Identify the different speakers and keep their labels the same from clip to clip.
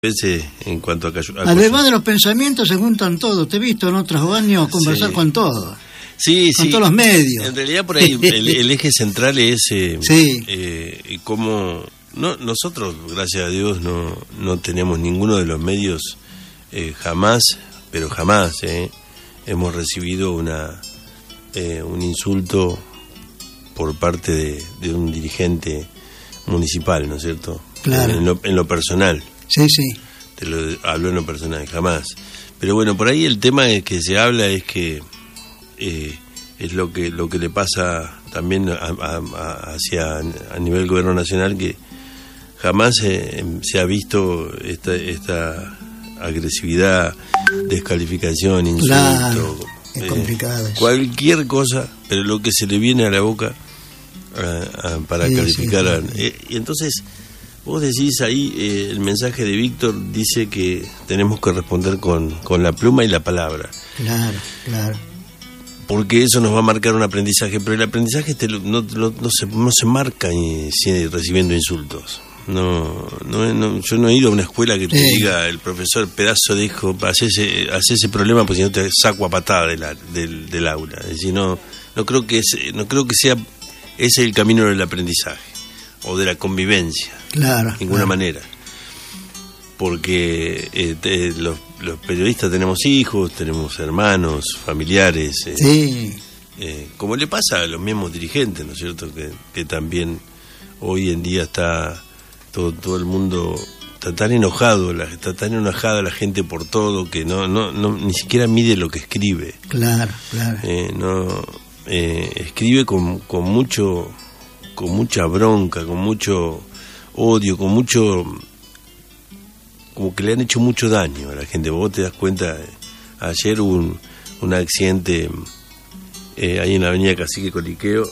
Speaker 1: veces en cuanto a
Speaker 2: además de los pensamientos se juntan todos. Te he visto en otros años conversar con todos.
Speaker 1: Sí,
Speaker 2: con todos los medios.
Speaker 1: En realidad por ahí el eje central es cómo nosotros, gracias a Dios, no tenemos ninguno de los medios jamás hemos recibido un insulto por parte de un dirigente municipal, ¿no es cierto?
Speaker 2: Claro.
Speaker 1: En lo personal.
Speaker 2: Sí.
Speaker 1: Te lo hablo en lo personal, jamás. Pero bueno, por ahí el tema que se habla es que es lo que le pasa también a nivel gobierno nacional, que jamás se ha visto esta agresividad, descalificación, insulto.
Speaker 2: Claro, es complicado eso.
Speaker 1: Cualquier cosa, pero lo que se le viene a la boca para calificar. Y entonces vos decís ahí, el mensaje de Víctor dice que tenemos que responder con la pluma y la palabra.
Speaker 2: Claro.
Speaker 1: Porque eso nos va a marcar un aprendizaje, pero el aprendizaje no se marca recibiendo insultos. Yo no he ido a una escuela que te diga el profesor, pedazo de hijo, hacé ese problema, pues si no te saco a patada del aula. Es decir, no creo que sea ese el camino del aprendizaje o de la convivencia.
Speaker 2: Claro.
Speaker 1: De ninguna manera. Porque los periodistas tenemos hijos, tenemos hermanos, familiares. Como le pasa a los mismos dirigentes, ¿no es cierto? Que también hoy en día está todo el mundo está tan enojado, está tan enojada la gente por todo que ni siquiera mide lo que escribe.
Speaker 2: Claro.
Speaker 1: Escribe con mucha bronca, con mucho odio, como que le han hecho mucho daño a la gente. Vos te das cuenta, ayer hubo un accidente ahí en la avenida Cacique Coliqueo,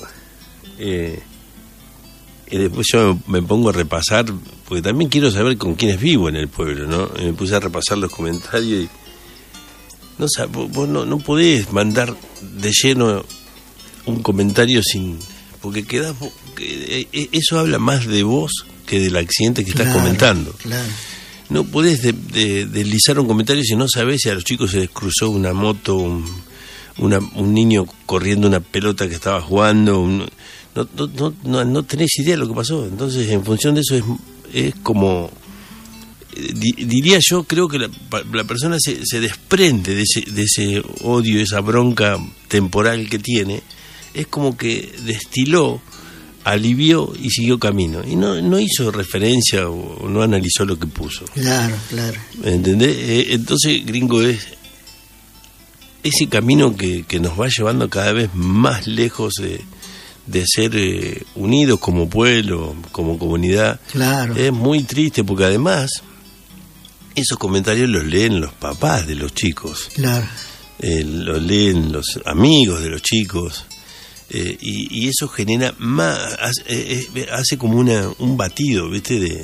Speaker 1: y después yo me pongo a repasar, porque también quiero saber con quiénes vivo en el pueblo, ¿no? Y me puse a repasar los comentarios y vos no podés mandar de lleno un comentario porque eso habla más de vos que del accidente que estás comentando.
Speaker 2: Claro.
Speaker 1: No podés deslizar un comentario si no sabés si a los chicos se les cruzó una moto, un niño corriendo una pelota que estaba jugando. No tenés idea de lo que pasó. Entonces, en función de eso, es como... diría yo, creo que la persona se desprende de ese odio, esa bronca temporal que tiene. Es como que destiló, alivió y siguió camino. Y no hizo referencia o no analizó lo que puso.
Speaker 2: Claro.
Speaker 1: ¿Entendés? Entonces, gringo, es ese camino que nos va llevando cada vez más lejos de ser unidos como pueblo, como comunidad.
Speaker 2: Claro.
Speaker 1: Es muy triste porque además esos comentarios los leen los papás de los chicos.
Speaker 2: Claro.
Speaker 1: Los leen los amigos de los chicos. Y eso genera hace como un batido, ¿viste?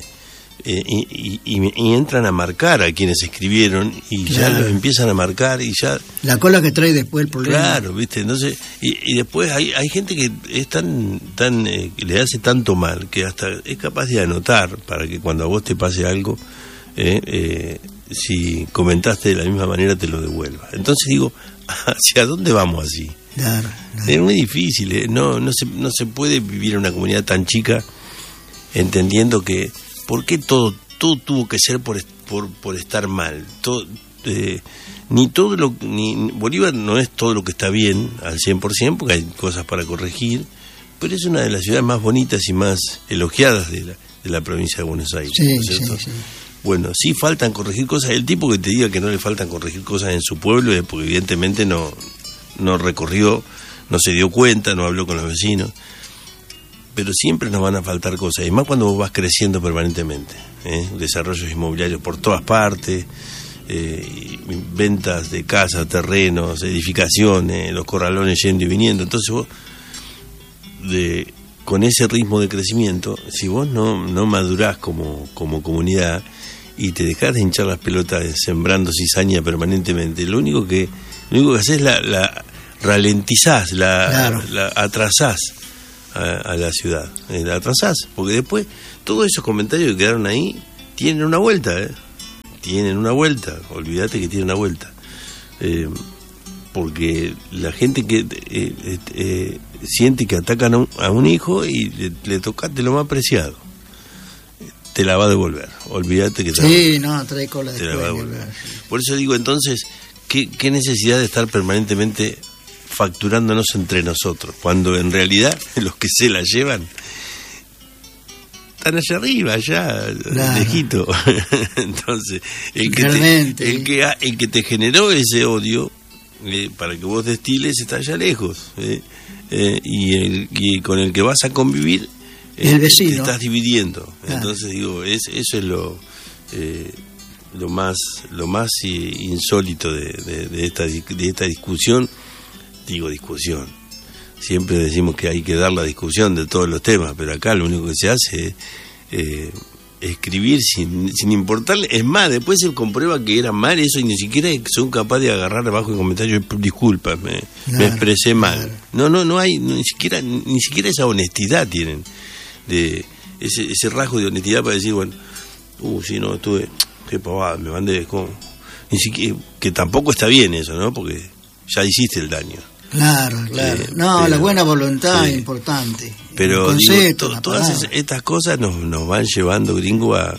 Speaker 1: Y entran a marcar a quienes escribieron y ya los empiezan a marcar y ya
Speaker 2: la cola que trae después el problema.
Speaker 1: Claro, ¿viste? Entonces y después hay gente que es tan le hace tanto mal que hasta es capaz de anotar para que cuando a vos te pase algo si comentaste de la misma manera te lo devuelva. Entonces digo, ¿hacia dónde vamos así?
Speaker 2: Claro.
Speaker 1: Es muy difícil, no se puede vivir en una comunidad tan chica entendiendo que ¿por qué todo tuvo que ser por estar mal? Ni Bolívar no es todo lo que está bien al 100%, porque hay cosas para corregir, pero es una de las ciudades más bonitas y más elogiadas de la provincia de Buenos Aires.
Speaker 2: Sí.
Speaker 1: Bueno, sí faltan corregir cosas. El tipo que te diga que no le faltan corregir cosas en su pueblo es porque evidentemente no recorrió, no se dio cuenta, no habló con los vecinos. Pero siempre nos van a faltar cosas, y más cuando vos vas creciendo permanentemente. Desarrollos inmobiliarios por todas partes, ventas de casas, terrenos, edificaciones, los corralones yendo y viniendo. Entonces vos, con ese ritmo de crecimiento, si vos no madurás como comunidad y te dejás de hinchar las pelotas sembrando cizaña permanentemente, lo único que haces es la ralentizás, la atrasás a la ciudad, la atrasás, porque después todos esos comentarios que quedaron ahí tienen una vuelta, tienen una vuelta, olvídate que tienen una vuelta. Porque la gente que siente que atacan a un hijo y le tocaste lo más preciado, te la va a devolver, olvídate que
Speaker 2: trae cola
Speaker 1: te la va a devolver. Por eso digo, entonces, ¿qué necesidad de estar permanentemente facturándonos entre nosotros, cuando en realidad los que se la llevan están allá arriba, allá, lejito? Entonces, el que te generó ese odio para que vos destiles está allá lejos, y con el que vas a convivir
Speaker 2: el vecino
Speaker 1: te estás dividiendo. Entonces digo, eso es lo más insólito de esta discusión. Digo discusión, siempre decimos que hay que dar la discusión de todos los temas, pero acá lo único que se hace es escribir sin importarle. Es más, después se comprueba que era mal eso y ni siquiera son capaces de agarrar abajo en comentarios, disculpa, me expresé mal. No hay, ni siquiera esa honestidad tienen, de ese rasgo de honestidad para decir, bueno, sí, no, estuve, qué pavada, me mandé, como, ni siquiera, que tampoco está bien eso, ¿no? Porque ya hiciste el daño.
Speaker 2: Claro. Pero, la buena voluntad es importante.
Speaker 1: Pero todas estas cosas nos van llevando, gringo, a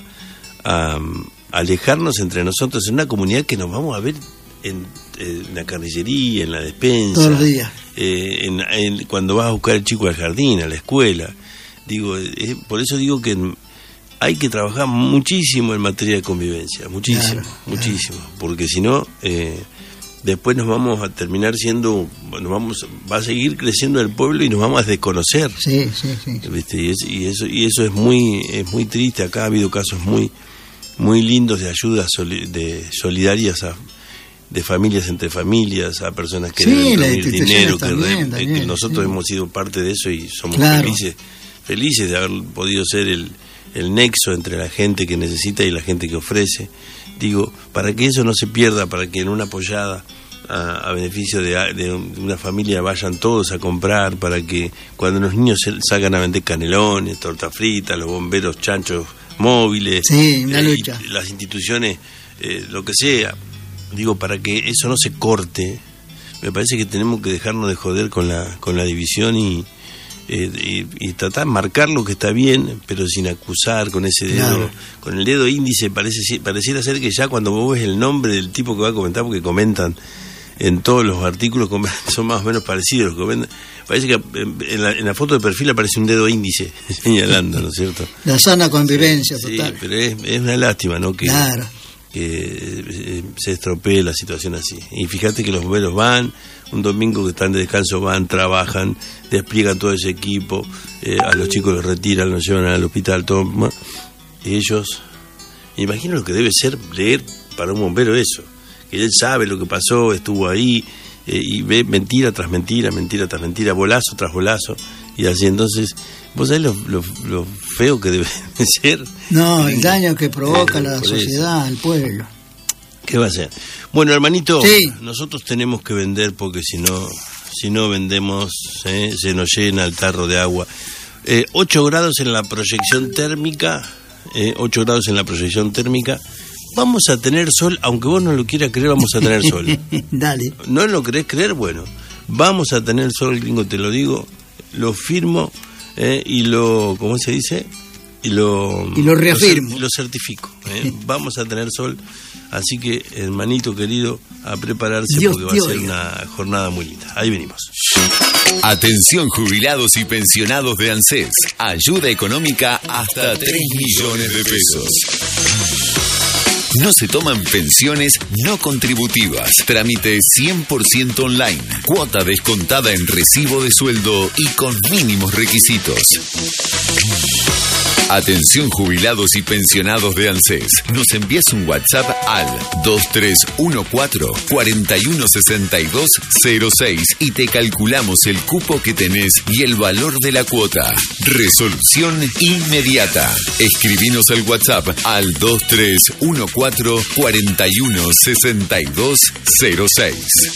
Speaker 1: alejarnos entre nosotros en una comunidad que nos vamos a ver en la carnicería, en la despensa.
Speaker 2: Todo el día.
Speaker 1: Cuando vas a buscar al chico al jardín, a la escuela. Digo, por eso digo que hay que trabajar muchísimo en materia de convivencia, muchísimo, porque si no... después nos vamos a terminar siendo, va a seguir creciendo el pueblo y nos vamos a desconocer.
Speaker 2: Sí.
Speaker 1: ¿Viste? Y eso es muy triste. Acá ha habido casos muy lindos de ayudas solidarias de familias entre familias, a personas que deben reunir dinero, que nosotros hemos sido parte de eso y somos felices de haber podido ser el nexo entre la gente que necesita y la gente que ofrece. Digo, para que eso no se pierda, para que en una apoyada a beneficio de una familia vayan todos a comprar, para que cuando los niños salgan a vender canelones, torta frita, los bomberos chanchos móviles, las instituciones, lo que sea, digo, para que eso no se corte, me parece que tenemos que dejarnos de joder con la división y tratar de marcar lo que está bien, pero sin acusar con ese dedo, con el dedo índice. Pareciera ser que ya cuando vos ves el nombre del tipo que va a comentar, porque comentan en todos los artículos, son más o menos parecidos, parece que en la foto de perfil aparece un dedo índice señalando, ¿no es cierto?
Speaker 2: La sana convivencia, total.
Speaker 1: Sí, pero es una lástima, ¿no? Que se estropee la situación así. Y fíjate que los bomberos van, un domingo que están de descanso, trabajan, despliegan todo ese equipo, a los chicos los retiran, los llevan al hospital, todo, y ellos, imagino lo que debe ser leer para un bombero eso, que él sabe lo que pasó, estuvo ahí, y ve mentira tras mentira, bolazo tras bolazo, y así. Entonces, vos sabés lo feo que debe ser.
Speaker 2: No, el daño que provoca la sociedad, al pueblo.
Speaker 1: ¿Qué va a ser? Bueno, hermanito, nosotros tenemos que vender, porque si no vendemos, se nos llena el tarro de agua. 8 grados en la proyección térmica, 8 grados en la proyección térmica. Vamos a tener sol, aunque vos no lo quieras creer, vamos a tener sol.
Speaker 2: Dale.
Speaker 1: ¿No lo querés creer? Bueno, vamos a tener sol, gringo, te lo digo, lo firmo, y lo, ¿cómo se dice? Y lo reafirmo. Lo certifico. Vamos a tener sol, así que, hermanito querido, a prepararse, porque va a ser una jornada muy linda. Ahí venimos.
Speaker 3: Atención, jubilados y pensionados de ANSES. Ayuda económica hasta 3 millones de pesos. No se toman pensiones no contributivas. Trámite 100% online. Cuota descontada en recibo de sueldo y con mínimos requisitos. Atención, jubilados y pensionados de ANSES. Nos envías un WhatsApp al 2314-416206 y te calculamos el cupo que tenés y el valor de la cuota. Resolución inmediata. Escribinos al WhatsApp al 2314-416206.